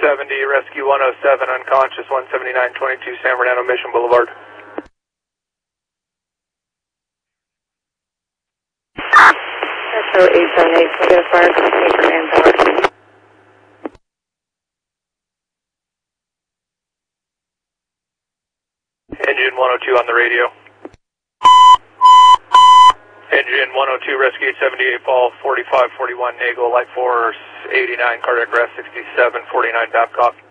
Rescue 107, unconscious, 17922 San Bernardino Mission Boulevard. Echo 878, can I get a fire company for manpower? Engine 102 on the radio. Engine 102, Rescue 878, fall 4541, Nagel, light force 89, cardiac arrest 67, 49, Babcock.